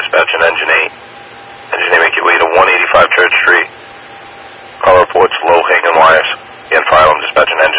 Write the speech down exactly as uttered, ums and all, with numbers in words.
dispatch and engine eight. Engine eight, make your way to one eighty-five Church Street. Call reports low hanging wires. Again, fire alarm dispatch and engine